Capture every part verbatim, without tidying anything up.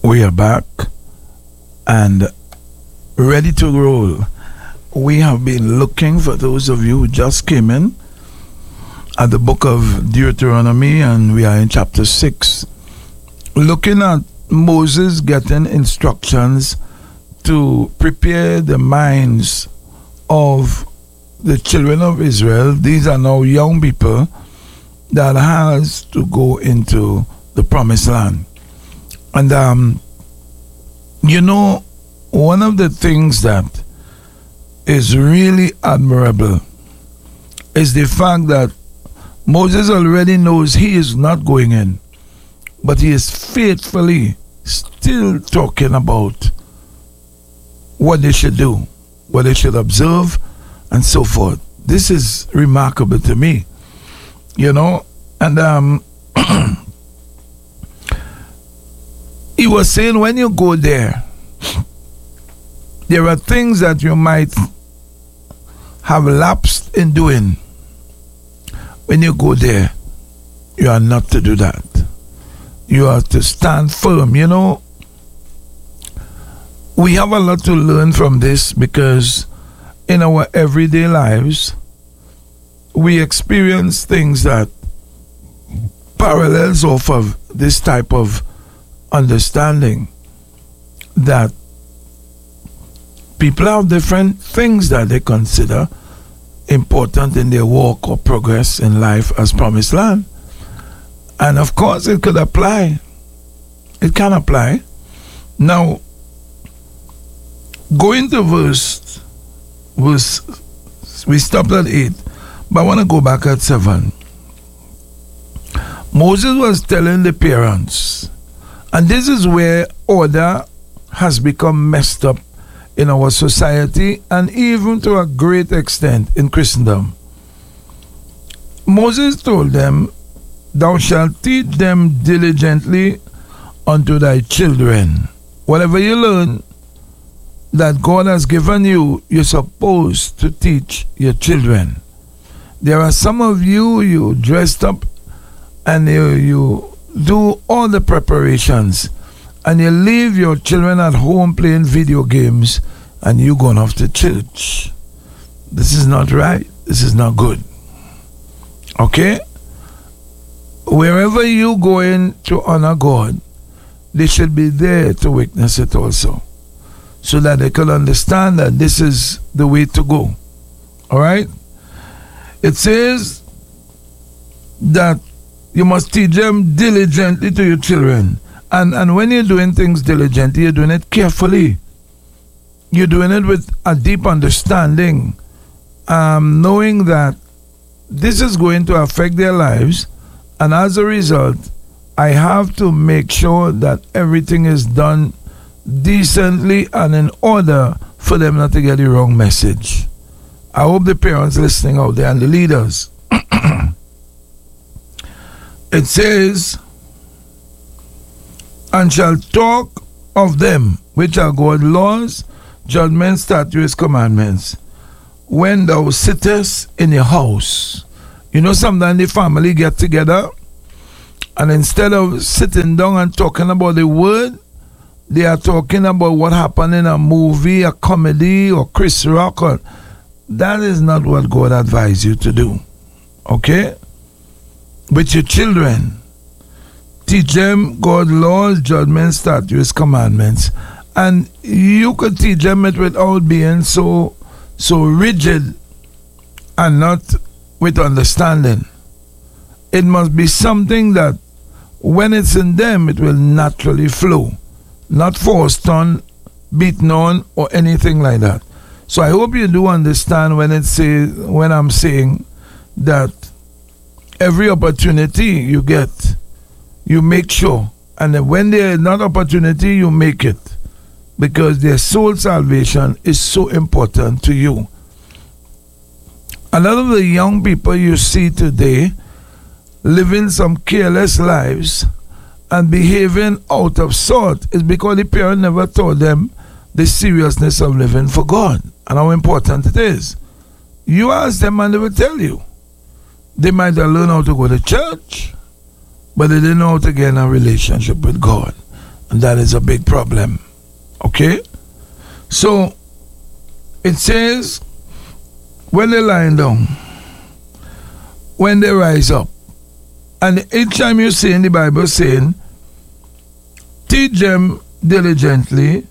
We are back and ready to roll. We have been looking, for those of you who just came in, at the book of Deuteronomy, and we are in chapter six, looking at Moses getting instructions to prepare the minds of the children of Israel. These are now young people that has to go into the promised land. And um, you know, one of the things that is really admirable is the fact that Moses already knows he is not going in, but he is faithfully still talking about what they should do, what they should observe, and so forth. This is remarkable to me, you know, and um, he was saying when you go there, there are things that you might have lapsed in doing. When you go there, you are not to do that. You are to stand firm. You know, we have a lot to learn from this, because in our everyday lives, we experience things that parallels off of this type of understanding, that people have different things that they consider important in their walk or progress in life as promised land. And of course it could apply. It can apply. Now, going to verse, verse we stopped at eight, but I want to go back at seven. Moses was telling the parents, and this is where order has become messed up in our society, and even to a great extent in Christendom. Moses told them, "Thou shalt teach them diligently unto thy children." Whatever you learn that God has given you, you're supposed to teach your children. There are some of you, you dressed up and you, you do all the preparations, and you leave your children at home playing video games, and you going off to church. This is not right. This is not good. Okay? Wherever you go in to honor God, they should be there to witness it also, so that they can understand that this is the way to go. All right? It says that you must teach them diligently to your children. And and when you're doing things diligently, you're doing it carefully. You're doing it with a deep understanding, um, knowing that this is going to affect their lives. And as a result, I have to make sure that everything is done decently and in order for them not to get the wrong message. I hope the parents listening out there and the leaders. It says, "And shall talk of them which are God's laws, judgments, statutes, commandments, when thou sittest in your house." You know, sometimes the family get together, and instead of sitting down and talking about the word, they are talking about what happened in a movie, a comedy, or Chris Rock. Or, that is not what God advised you to do. Okay? With your children, teach them God's laws, judgments, statutes, commandments. And you could teach them it without being so so rigid and not with understanding. It must be something that when it's in them, it will naturally flow, not forced on, beaten on, or anything like that. So I hope you do understand when it says, when I'm saying that every opportunity you get, you make sure. And then when there is not opportunity, you make it. Because their soul salvation is so important to you. A lot of the young people you see today living some careless lives and behaving out of sort is because the parent never taught them the seriousness of living for God and how important it is. You ask them and they will tell you. They might have learned how to go to church, but they didn't know how to get in a relationship with God. that is a big problem. Okay? So, it says, when they lie down, when they rise up, and each time you see in the Bible saying, teach them diligently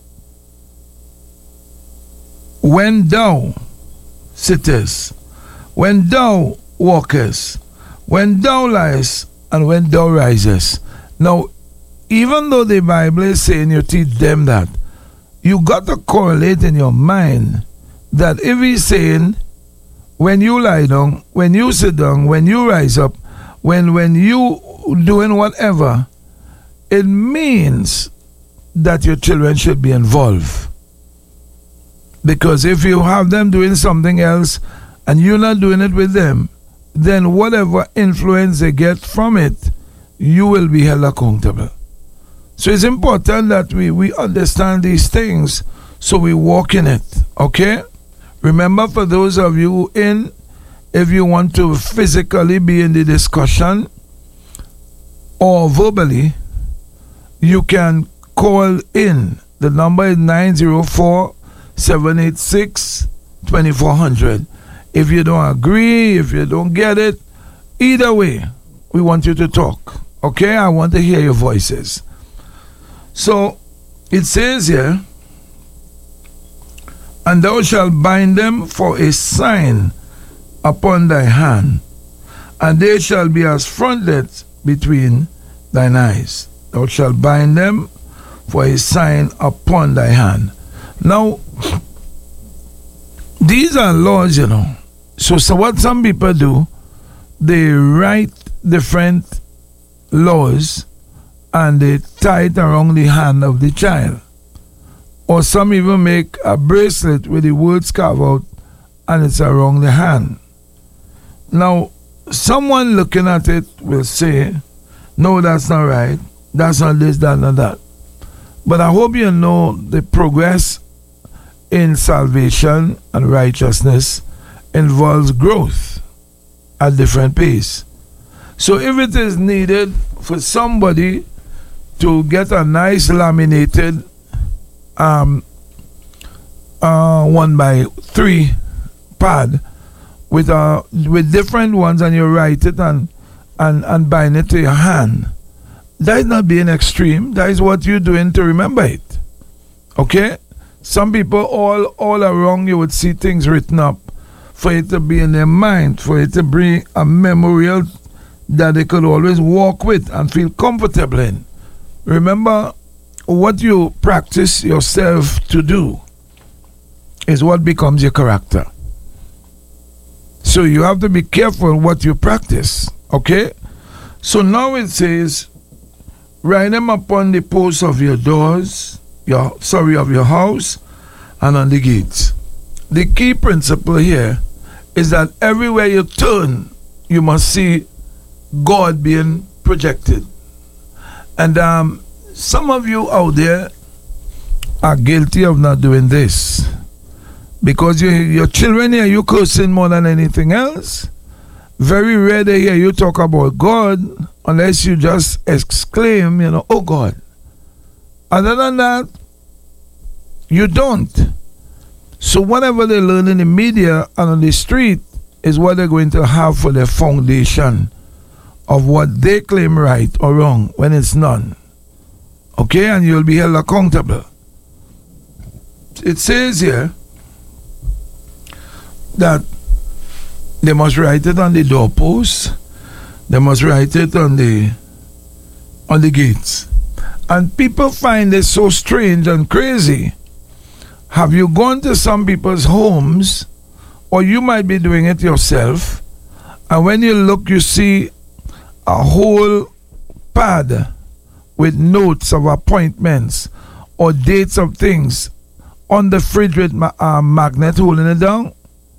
when thou sittest, when thou walkest, when thou liest, and when thou risest. Now, even though the Bible is saying you teach them that, you got to correlate in your mind that if he's saying when you lie down, when you sit down, when you rise up, when when you doing whatever, it means that your children should be involved. Because if you have them doing something else and you're not doing it with them, then whatever influence they get from it, you will be held accountable. So it's important that we, we understand these things so we walk in it. Okay? Remember, for those of you in, if you want to physically be in the discussion or verbally, you can call in. The number is nine zero four, seven eight six, two four zero zero. If you don't agree, if you don't get it, either way, we want you to talk. Okay? I want to hear your voices. So, it says here, and thou shalt bind them for a sign upon thy hand, and they shall be as frontlets between thine eyes. Thou shalt bind them for a sign upon thy hand. Now, these are laws, you know. So, so what some people do, they write different laws and they tie it around the hand of the child. Or some even make a bracelet with the words carved out and it's around the hand. Now, someone looking at it will say, no, that's not right. That's not this, that, not that. But I hope you know the progress in salvation and righteousness involves growth at different pace. So if it is needed for somebody to get a nice laminated um, uh, one by three pad with uh, with different ones, and you write it and and and bind it to your hand, that is not being extreme. That is what you're doing to remember it. Okay? Some people all all around you would see things written up for it to be in their mind, for it to bring a memorial that they could always walk with and feel comfortable in. Remember, what you practice yourself to do is what becomes your character. So you have to be careful what you practice. Okay? So now it says, write them upon the posts of your doors, your sorry, of your house, and on the gates. The key principle here is that everywhere you turn, you must see God being projected. And um, some of you out there are guilty of not doing this. Because you, your children hear you cursing more than anything else. Very rare they hear you talk about God unless you just exclaim, you know, oh God. Other than that, you don't. So whatever they learn in the media and on the street is what they're going to have for their foundation of what they claim right or wrong when it's none. Okay? And you'll be held accountable. It says here that they must write it on the doorposts, they must write it on the on the gates. And people find it so strange and crazy. Have you gone to some people's homes, or you might be doing it yourself, and when you look, you see a whole pad with notes of appointments or dates of things on the fridge with ma- a magnet holding it down?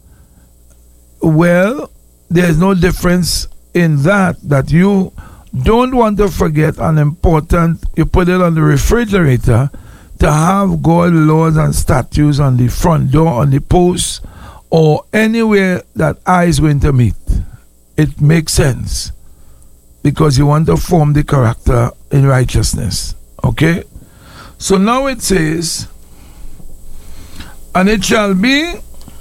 Well, there's no difference in that, that you don't want to forget an important, you put it on the refrigerator to have God laws and statutes on the front door, on the post, or anywhere that eye is going to meet. It makes sense because you want to form the character in righteousness. Okay? So now it says, and it shall be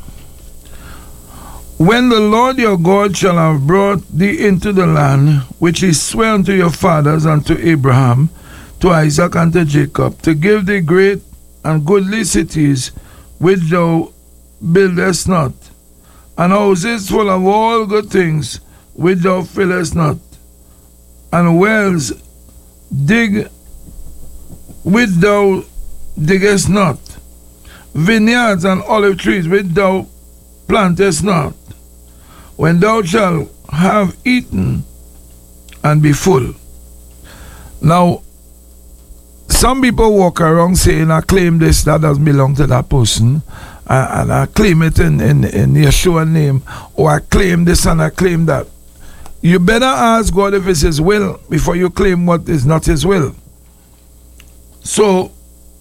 when the Lord your God shall have brought thee into the land which he sware unto your fathers, unto Abraham, to Isaac, and to Jacob, to give thee great and goodly cities which thou buildest not, and houses full of all good things which thou fillest not, and wells dig which thou diggest not, vineyards and olive trees which thou plantest not, when thou shalt have eaten and be full. Now, some people walk around saying, I claim this, that doesn't belong to that person, uh, and I claim it in, in, in Yeshua name, or I claim this and I claim that. You better ask God if it's his will before you claim what is not his will. So,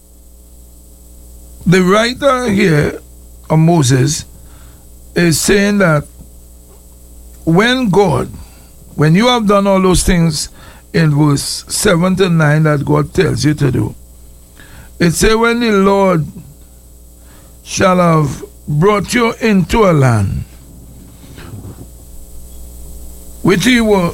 the writer here of Moses is saying that when God, when you have done all those things in verse seven to nine that God tells you to do, it says, when the Lord shall have brought you into a land which he will,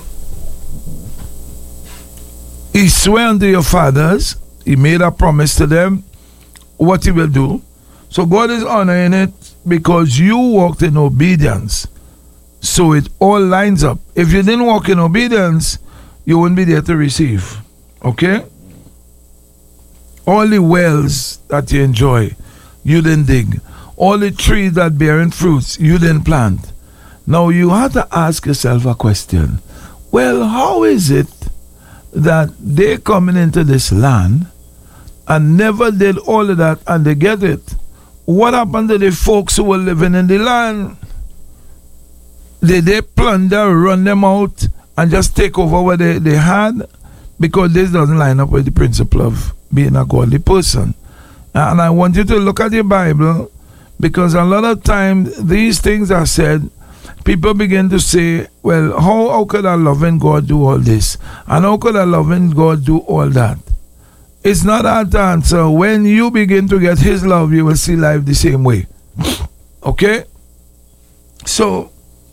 he swore unto your fathers, he made a promise to them what he will do. So God is honoring it because you walked in obedience. So it all lines up. If you didn't walk in obedience, you wouldn't be there to receive. Okay? All the wells that you enjoy, you didn't dig. All the trees that bearing fruits, you didn't plant. Now you have to ask yourself a question. Well, how is it that they coming into this land and never did all of that and they get it? What happened to the folks who were living in the land? Did they plunder, run them out, and just take over what they, they had? Because this doesn't line up with the principle of being a godly person. And I want you to look at the Bible, because a lot of times these things are said, people begin to say, well, how, how could a loving God do all this? And how could a loving God do all that? It's not that answer. When you begin to get his love, you will see life the same way. Okay? So,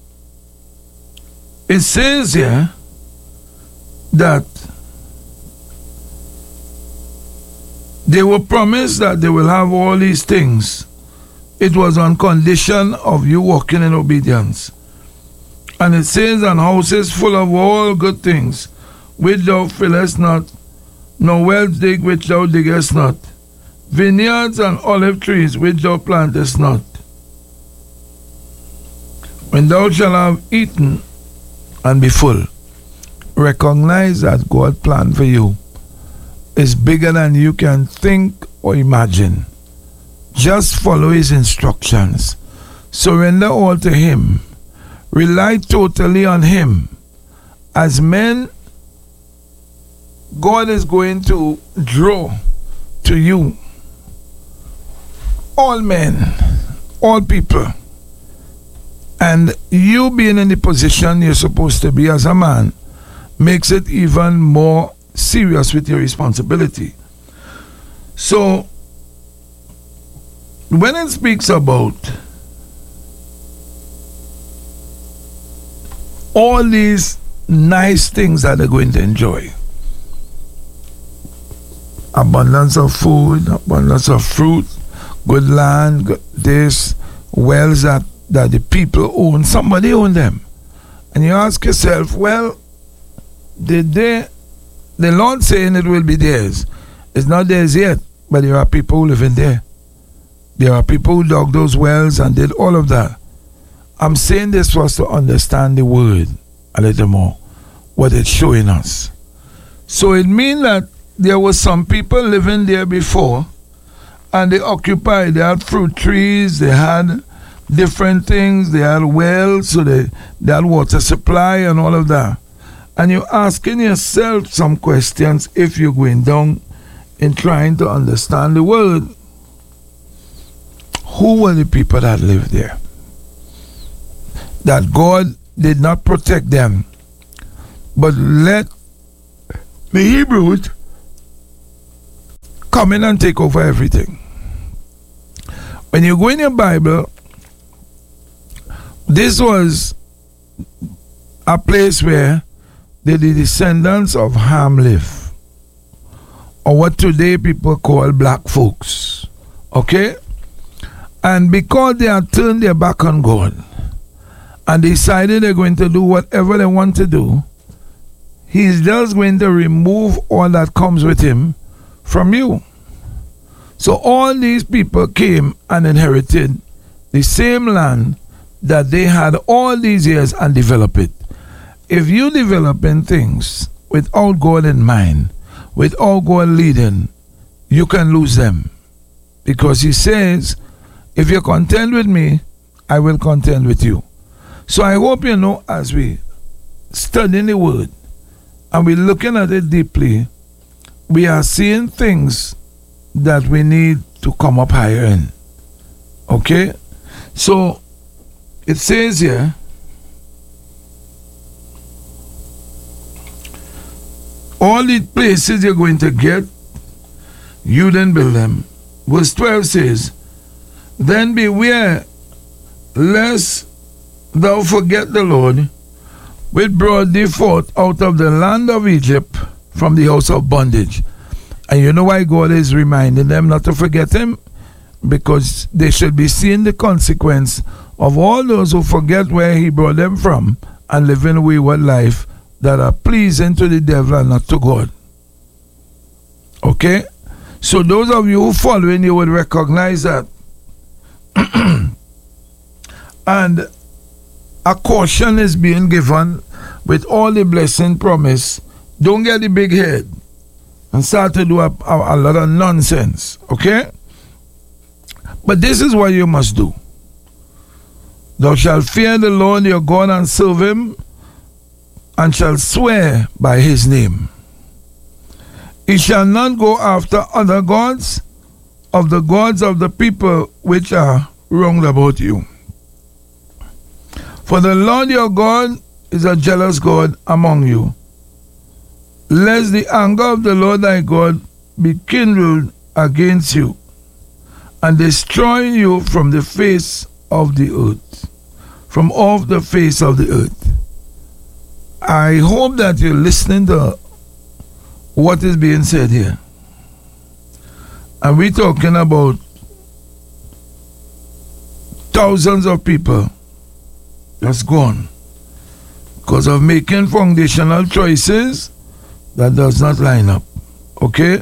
it says here that they were promised that they will have all these things. It was on condition of you walking in obedience. And it says, and houses full of all good things, which thou fillest not, nor wells dig which thou diggest not, vineyards and olive trees which thou plantest not. When thou shalt have eaten and be full, recognize that God's plan for you is bigger than you can think or imagine. Just follow his instructions. Surrender all to him. Rely totally on him. As men, God is going to draw to you all men, all people. And you being in the position you're supposed to be as a man makes it even more serious with your responsibility. So, when it speaks about all these nice things that they're going to enjoy, abundance of food, abundance of fruit, good land, good this, wells that, that the people own, somebody own them. And you ask yourself, well, did they, the Lord saying it will be theirs. It's not theirs yet, but there are people who live in there. There are people who dug those wells and did all of that. I'm saying this for us to understand the word a little more, what it's showing us. So it means that there were some people living there before, and they occupied, they had fruit trees, they had different things, they had wells, so they, they had water supply and all of that. And you're asking yourself some questions if you're going down in trying to understand the word. Who were the people that lived there? That God did not protect them, but let the Hebrews come in and take over everything. When you go in your Bible, this was a place where the descendants of Ham live, or what today people call black folks. Okay? And because they had turned their back on God and decided they're going to do whatever they want to do, He's just going to remove all that comes with Him from you. So all these people came and inherited the same land that they had all these years and develop it. If you developing things without God in mind, without God leading, you can lose them. Because He says, if you contend with me, I will contend with you. So I hope you know, as we study the Word and we're looking at it deeply, we are seeing things that we need to come up higher in. Okay? So it says here, all the places you're going to get, you didn't build them. Verse twelve says, then beware lest thou forget the Lord, which brought thee forth out of the land of Egypt from the house of bondage. And you know why God is reminding them not to forget Him? Because they should be seeing the consequence of all those who forget where He brought them from and living a wayward life that are pleasing to the devil and not to God. Okay? So those of you who following, you would recognize that. And a caution is being given with all the blessing promise. Don't get the big head and start to do a, a, a lot of nonsense. Okay? But this is what you must do. Thou shalt fear the Lord your God and serve Him, and shall swear by His name. He shall not go after other gods of the gods of the people which are wronged about you. For the Lord your God is a jealous God among you, lest the anger of the Lord thy God be kindled against you, and destroy you from the face of the earth, from off the face of the earth. I hope that you're listening to what is being said here. And we're talking about thousands of people that's gone because of making foundational choices that does not line up. Okay?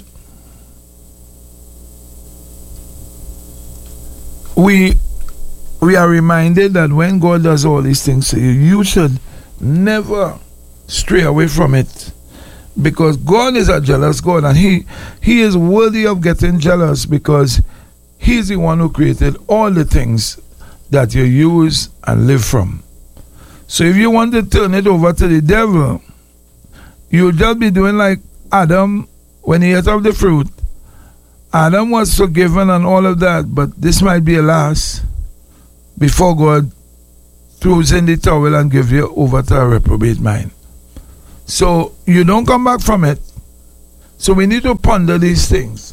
We we are reminded that when God does all these things to you, you should never stray away from it, because God is a jealous God, and he he is worthy of getting jealous, because He's the one who created all the things that you use and live from. So if you want to turn it over to the devil, you'll just be doing like Adam when he ate of the fruit. Adam was forgiven and all of that, but this might be a last before God throws in the towel and give you over to a reprobate mind. So you don't come back from it. So we need to ponder these things.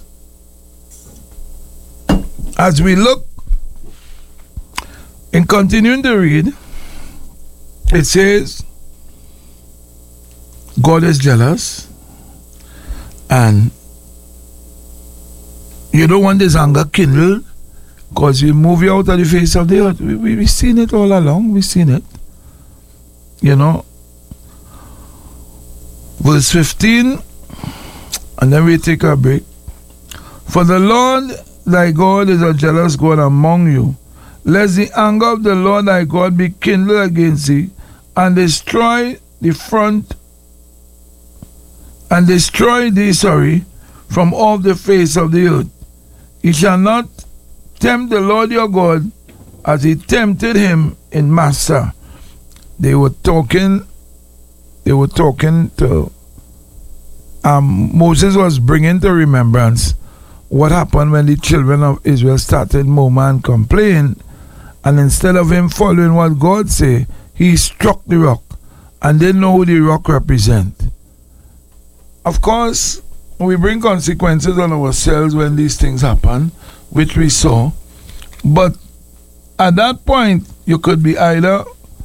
As we look in continuing to read, it says God is jealous, and you don't want this anger kindled, because we move you out of the face of the earth. We, we, we've seen it all along. We've seen it. You know. Verse fifteen, and then we take a break. For the Lord thy God is a jealous God among you, lest the anger of the Lord thy God be kindled against thee, and destroy the front, and destroy thee, sorry, from off the face of the earth. He shall not tempt the Lord your God as he tempted him in Massah. They were talking, they were talking to, um, Moses was bringing to remembrance what happened when the children of Israel started murmur and complain, and instead of him following what God said, he struck the rock and didn't know who the rock represent. Of course, we bring consequences on ourselves when these things happen, which we saw. But at that point, you could be either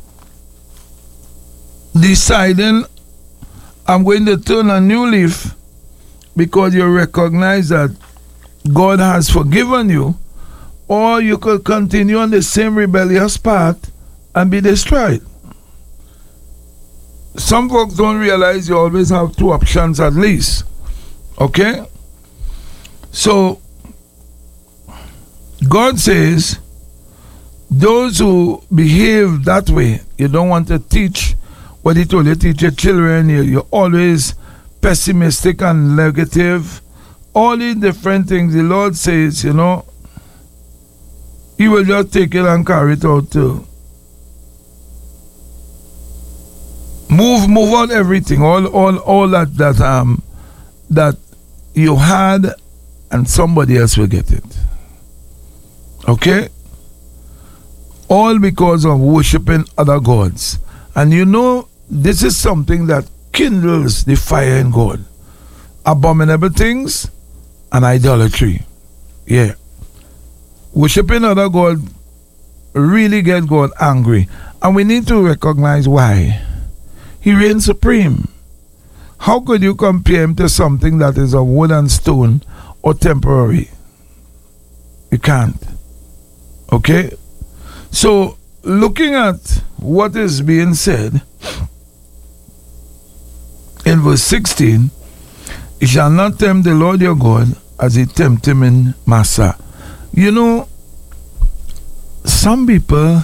deciding, I'm going to turn a new leaf because you recognize that God has forgiven you, or you could continue on the same rebellious path and be destroyed. Some folks don't realize you always have two options at least. Okay? So, God says, those who behave that way, you don't want to teach what He told you to teach your children, you, you're always pessimistic and negative, all these different things, the Lord says, you know, He will just take it and carry it out too. Move, move out everything, all, all, all that that um that you had, and somebody else will get it. Okay? All because of worshiping other gods. And you know, this is something that kindles the fire in God. Abominable things and idolatry. Yeah. Worshiping other gods really get God angry. And we need to recognize why. He reigns supreme. How could you compare Him to something that is of wood and stone or temporary? You can't. Okay? So, looking at what is being said in verse sixteen, you shall not tempt the Lord your God as He tempted him in Massah. You know, some people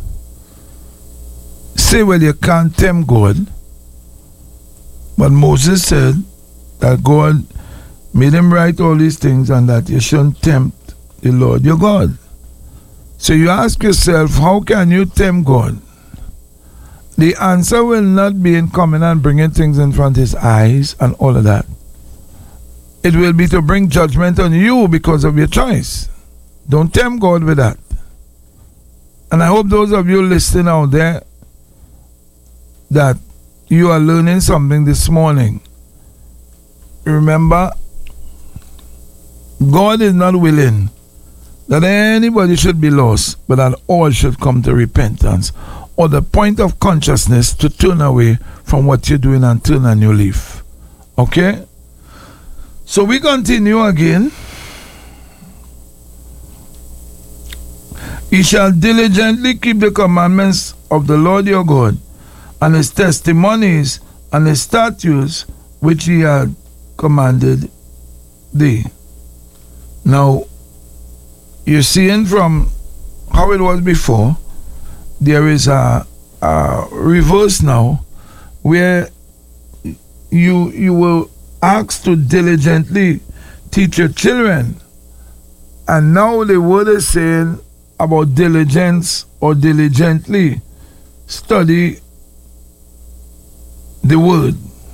say, well, you can't tempt God. But Moses said that God made him write all these things and that you shouldn't tempt the Lord your God. So you ask yourself, how can you tempt God? The answer will not be in coming and bringing things in front of His eyes and all of that. It will be to bring judgment on you because of your choice. Don't tempt God with that. And I hope those of you listening out there that you are learning something this morning. Remember, God is not willing that anybody should be lost, but that all should come to repentance, or the point of consciousness to turn away from what you're doing and turn a new leaf. Okay? So we continue again. Ye shall diligently keep the commandments of the Lord your God, and His testimonies and His statutes which He had commanded thee. Now, you're seeing from how it was before, there is a, a reverse now, where you you will ask to diligently teach your children, and now the word is saying about diligence or diligently study the word.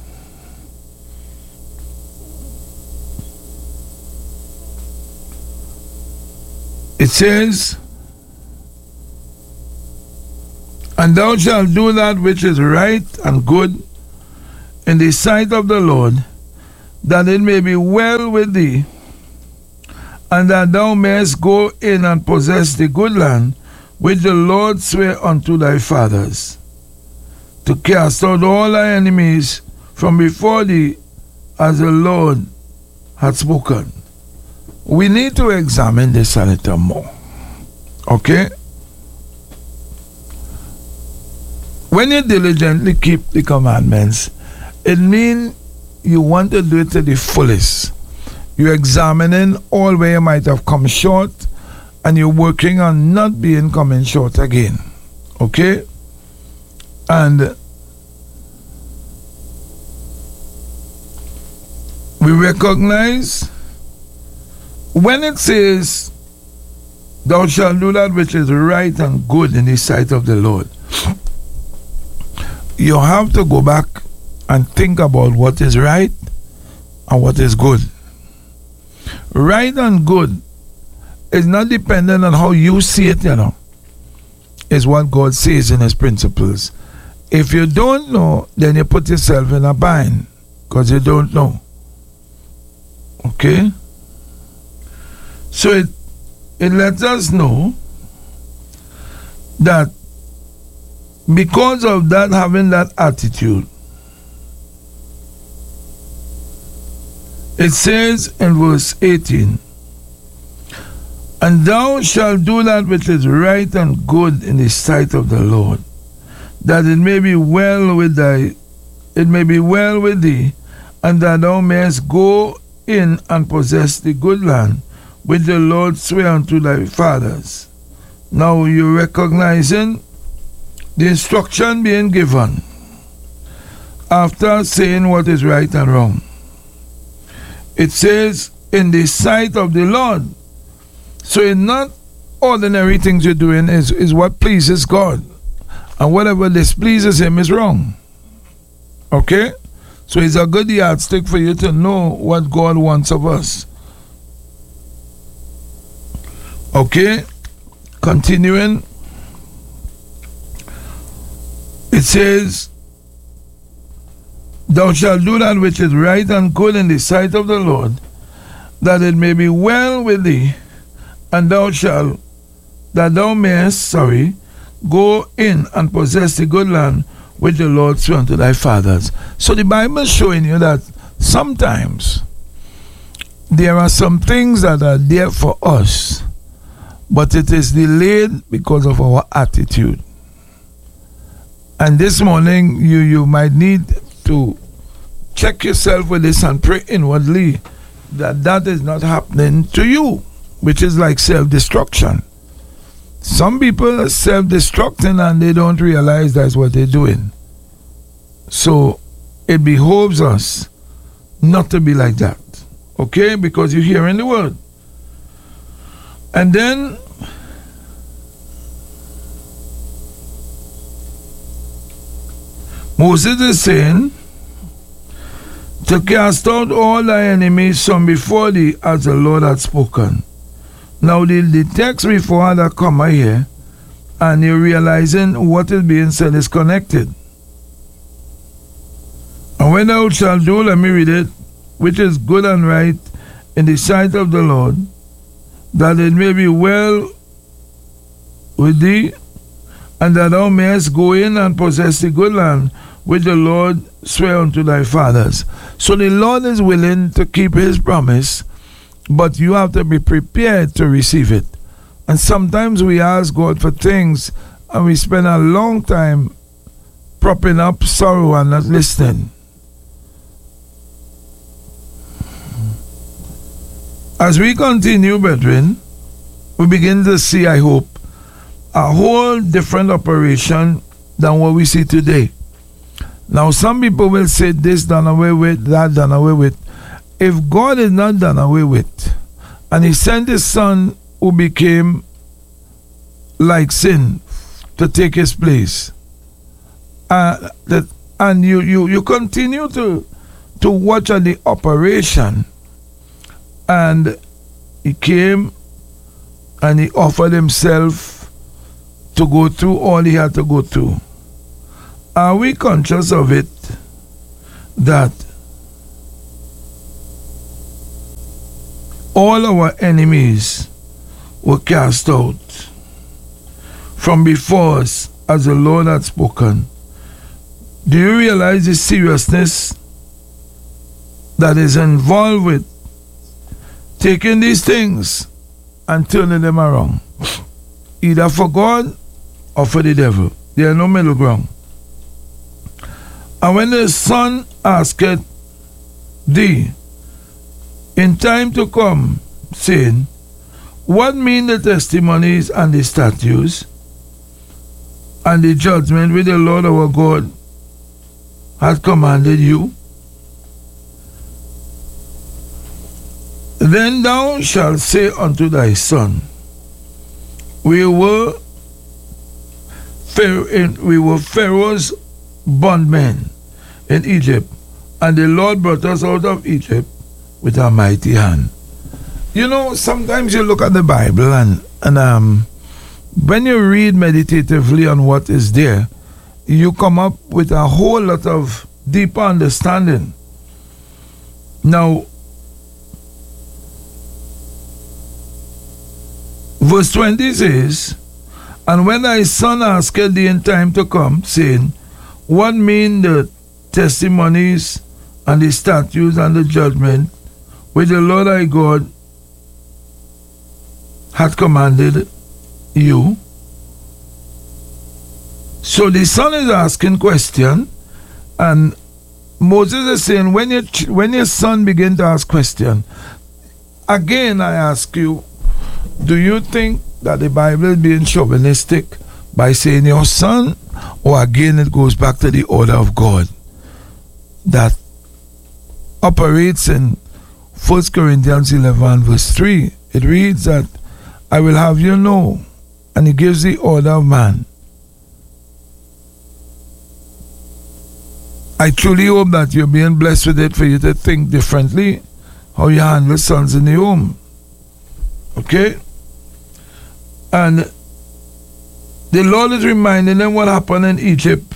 It says, and thou shalt do that which is right and good in the sight of the Lord, that it may be well with thee, and that thou mayest go in and possess the good land which the Lord sware unto thy fathers, to cast out all thy enemies from before thee, as the Lord hath spoken. We need to examine this a little more. Okay? When you diligently keep the commandments, it means you want to do it to the fullest. You're examining all where you might have come short, and you're working on not being coming short again. Okay? And we recognize when it says, thou shalt do that which is right and good in the sight of the Lord, you have to go back and think about what is right and what is good. Right and good is not dependent on how you see it, you know. It's what God says in His principles. If you don't know, then you put yourself in a bind because you don't know. Okay? So it, it lets us know that because of that, having that attitude, it says in verse eighteen, and thou shalt do that which is right and good in the sight of the Lord, that it may be well with thy, it may be well with thee, and that thou mayest go in and possess the good land which the Lord sware unto thy fathers. Now you're recognizing the instruction being given after saying what is right and wrong. It says, in the sight of the Lord. So it's not ordinary things you're doing, is, is what pleases God. And whatever displeases him is wrong. Okay? So it's a good yardstick for you to know what God wants of us. Okay? Continuing. It says, thou shalt do that which is right and good in the sight of the Lord, that it may be well with thee, and thou shalt, that thou mayest, sorry, go in and possess the good land which the Lord swore unto thy fathers. So the Bible is showing you that sometimes there are some things that are there for us, but it is delayed because of our attitude. And this morning, you, you might need to check yourself with this and pray inwardly that that is not happening to you, which is like self-destruction. Some people are self-destructing and they don't realize that's what they're doing. So it behoves us not to be like that. Okay? Because you're hearing the word. And then Moses is saying to cast out all thy enemies from before thee as the Lord had spoken. Now the, the text before that comma here, and you're realizing what is being said is connected. And when thou shalt do, let me read it, which is good and right in the sight of the Lord, that it may be well with thee, and that thou mayest go in and possess the good land which the Lord sware unto thy fathers. So the Lord is willing to keep his promise, but you have to be prepared to receive it. And sometimes we ask God for things and we spend a long time propping up sorrow and not listening. As we continue, brethren, we begin to see, I hope, a whole different operation than what we see today. Now, some people will say this done away with, that done away with. If God is not done away with, and he sent his son who became like sin to take his place, uh, that, and you, you, you continue to, to watch at the operation, and he came and he offered himself to go through all he had to go through. Are we conscious of it that all our enemies were cast out from before us as the Lord had spoken? Do you realize the seriousness that is involved with taking these things and turning them around? Either for God or for the devil. There are no middle ground. And when the Son asketh thee in time to come, saying, what mean the testimonies and the statutes and the judgment which the Lord our God hath commanded you? Then thou shalt say unto thy son, we were we were Pharaoh's bondmen in Egypt, and the Lord brought us out of Egypt with a mighty hand. You know, sometimes you look at the Bible and, and um, when you read meditatively on what is there, you come up with a whole lot of deeper understanding. Now, Verse twenty says, and when thy son asketh thee in time to come, saying, what mean the testimonies and the statutes and the judgment which the Lord thy God hath commanded you? So the son is asking question, and Moses is saying, when your, when your son begin to ask question, again I ask you, do you think that the Bible is being chauvinistic by saying your son, or again it goes back to the order of God that operates in First Corinthians eleven verse three? It reads that I will have you know, and it gives the order of man. I truly hope that you're being blessed with it for you to think differently how you handle sons in the home. Okay? And the Lord is reminding them what happened in Egypt.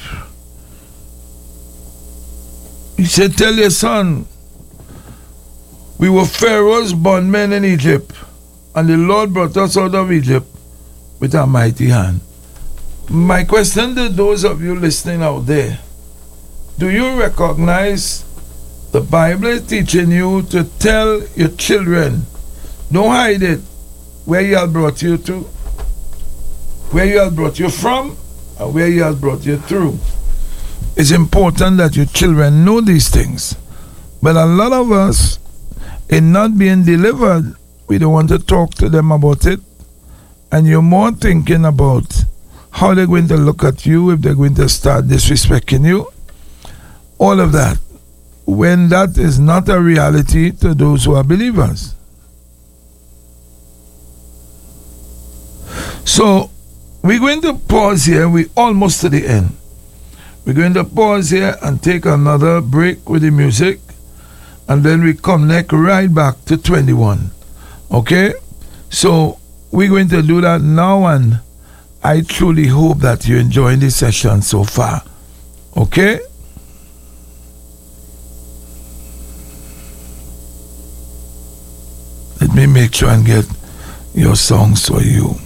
He said, tell your son, we were Pharaoh's bondmen in Egypt, and the Lord brought us out of Egypt with a mighty hand. My question to those of you listening out there, do you recognize the Bible is teaching you to tell your children, don't hide it, where you have brought you to, where you have brought you from, and where you have brought you through. It's important that your children know these things. But a lot of us, in not being delivered, we don't want to talk to them about it. And you're more thinking about how they're going to look at you if they're going to start disrespecting you. All of that. When that is not a reality to those who are believers. So, we're going to pause here. We're almost to the end. We're going to pause here and take another break with the music. And then we come next right back to twenty-one. Okay? So, we're going to do that now, and I truly hope that you're enjoying this session so far. Okay? Let me make sure and get your songs for you.